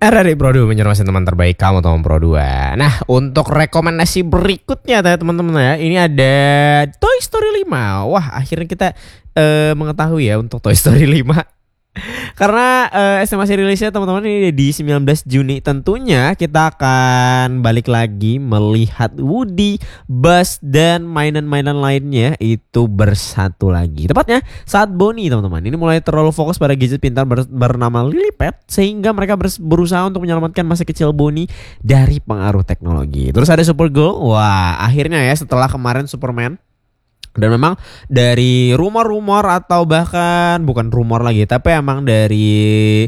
Dari Pro2 menyormasi teman terbaik kamu teman Pro2. Nah, untuk rekomendasi berikutnya teman-teman ya, ini ada Toy Story 5. Wah, akhirnya kita mengetahui ya untuk Toy Story 5. Karena estimasi rilisnya teman-teman ini di 19 Juni. Tentunya kita akan balik lagi melihat Woody, Buzz, dan mainan-mainan lainnya itu bersatu lagi. Tepatnya saat Bonnie teman-teman ini mulai terlalu fokus pada gadget pintar bernama Lilypad, sehingga mereka berusaha untuk menyelamatkan masa kecil Bonnie dari pengaruh teknologi. Terus ada Supergirl. Wah, akhirnya ya setelah kemarin Superman. Dan memang dari rumor-rumor atau bahkan bukan rumor lagi, tapi emang dari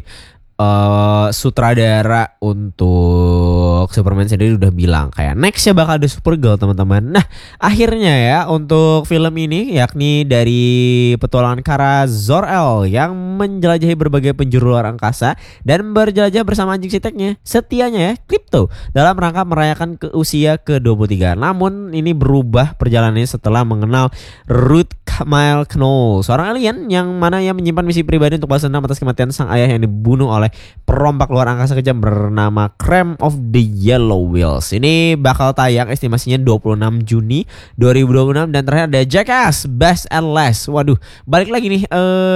sutradara untuk Superman sendiri udah bilang kayak nextnya bakal ada Supergirl teman-teman. Nah, akhirnya ya untuk film ini yakni dari petualangan Kara Zor-El yang menjelajahi berbagai penjuru luar angkasa dan berjelajah bersama anjing setianya ya Crypto dalam rangka merayakan usia ke-23. Namun ini berubah perjalanannya setelah mengenal Ruth Kyle Knoll, seorang alien yang menyimpan misi pribadi untuk balas dendam atas kematian sang ayah yang dibunuh oleh perompak luar angkasa kejam bernama Crime of the Yellow Wheels. Ini bakal tayang estimasinya 26 Juni 2026. Dan terakhir ada Jackass Best and Last. Waduh, balik lagi nih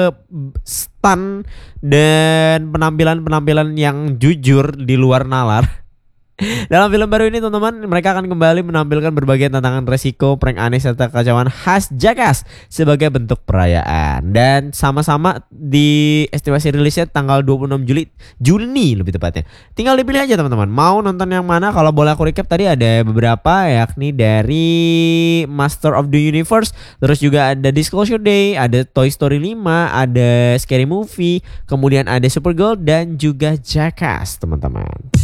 stun dan penampilan yang jujur di luar nalar. Dalam film baru ini teman-teman, mereka akan kembali menampilkan berbagai tantangan resiko, prank aneh serta kekacauan khas Jackass sebagai bentuk perayaan. Dan sama-sama di estimasi rilisnya tanggal 26 Juni lebih tepatnya. Tinggal dipilih aja teman-teman, mau nonton yang mana. Kalau boleh aku recap tadi ada beberapa, yakni dari Master of the Universe, terus juga ada Disclosure Day, ada Toy Story 5, ada Scary Movie, kemudian ada Supergirl dan juga Jackass teman-teman.